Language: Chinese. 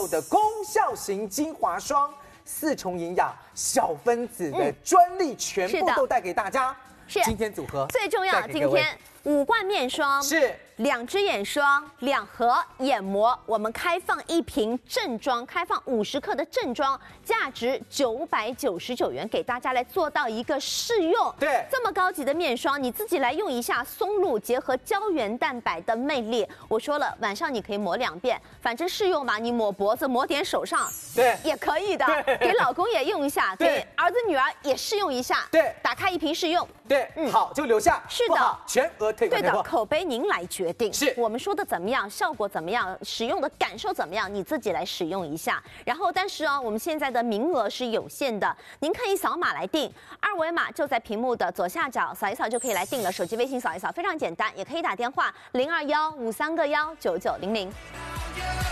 的功效型精华霜，4重营养小分子的专利全部都带给大家。 是今天组合最重要，今天5罐面霜是。 2支眼霜，2盒眼膜，我们开放1瓶正装，开放50克的正装，价值999元，给大家来做到一个试用。 对， 这么高级的面霜，你自己来用一下，松露结合胶原蛋白的魅力。我说了，晚上你可以抹2遍，反正试用嘛，你抹脖子，抹点手上， 对， 也可以的。给老公也用一下，给儿子女儿也试用一下。 对， 打开1瓶试用。 对，好就留下， 是的， 全额退款。 对的，口碑您来决定。 是我们说的怎么样，效果怎么样，使用的感受怎么样，你自己来使用一下。然后，但是我们现在的名额是有限的，您可以扫码来订，2维码就在屏幕的左下角，扫一扫就可以来订了。手机微信扫一扫，非常简单，也可以打电话0215319900。